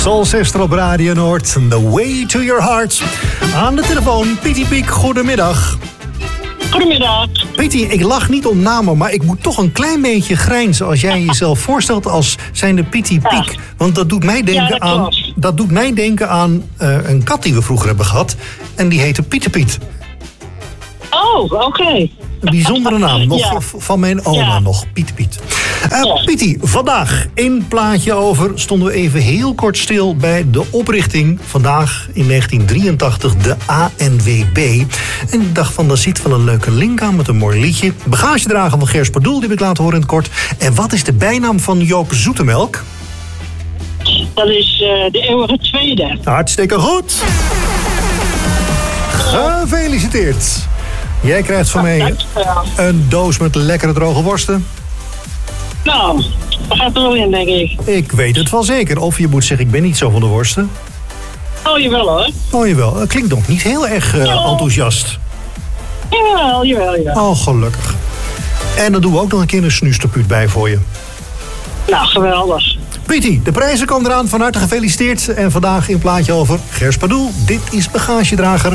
Soul Sister op Radio Noord. The Way to Your Heart. Aan de telefoon, Pietie Piek. Goedemiddag. Goedemiddag. Pietie, ik lach niet om namen, maar ik moet toch een klein beetje grijnzen als jij jezelf voorstelt als zijnde Pietie Piek. Want dat doet mij denken aan een kat die we vroeger hebben gehad. En die heette Pieter-Piet. Oh, oké. Een bijzondere naam, nog van mijn oma nog, Pieter-Piet. Pietie, vandaag in Plaatje Over stonden we even heel kort stil bij de oprichting vandaag in 1983, de ANWB. En ik dacht van, daar zit wel een leuke link aan met een mooi liedje. Bagagedrager van Gers Pardoel, die heb ik laten horen in het kort. En wat is de bijnaam van Joop Zoetemelk? Dat is de eeuwige tweede. Hartstikke goed. Gefeliciteerd. Jij krijgt van mij een doos met lekkere droge worsten. Nou, dat gaat er wel in, denk ik. Ik weet het wel zeker. Of je moet zeggen, ik ben niet zo van de worsten. Oh, jawel hoor. Oh, jawel. Dat klinkt nog niet heel erg enthousiast. Jawel. Oh, gelukkig. En dan doen we ook nog een keer een snuisterpuut bij voor je. Nou, geweldig. Pietie, de prijzen komen eraan. Van harte gefeliciteerd. En vandaag in Plaatje Over Gers Pardoel. Dit is Bagagedrager.